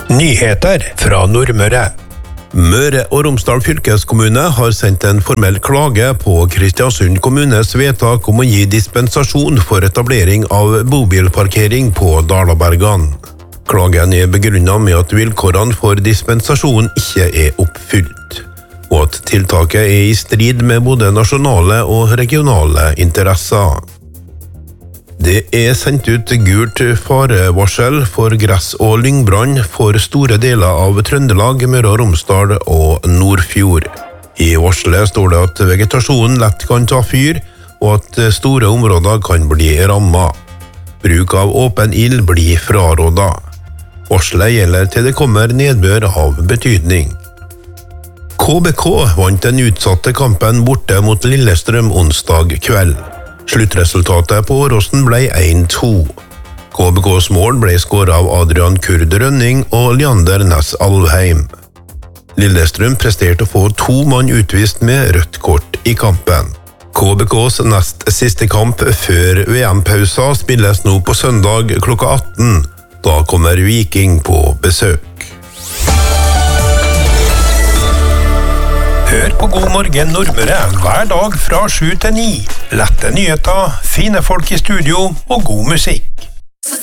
Nyheter fra Nordmøre. Møre og Romsdal fylkeskommune har sendt en formell klage på Kristiansund kommunes vedtak om å gi dispensasjon for etablering av bobilparkering på Dalabergan. Klagen er begrunnet med at vilkårene for dispensasjon ikke er oppfylt, og at tiltaket er i strid med både nasjonale og regionale interesser. Det er sendt ut gult farevarsel for gress- og lyngbrann for store deler av Trøndelag, Møre og Romsdal og Nordfjord. I varselet står det at vegetasjonen lett kan ta fyr, og at store områder kan bli rammet. Bruk av åpen ild blir frarådet. Varselet gjelder til det kommer nedbør av betydning. KBK vant den utsatte kampen borte mot Lillestrøm onsdag kveld. Sluttresultatet på Åråsen ble 1-2. KBKs mål ble skåret av Adrian Kurd Rønning og Leander Næss Alvheim. Lillestrøm presterte å få 2 mann utvist med rødt kort i kampen. KBKs nest siste kamp før VM-pausa spilles nå på søndag klokka 18. Da kommer Viking på besøk. Hør på God morgen Nordmøre hver dag fra 7 til 9. Lette nyheter, fine folk i studio og god musikk.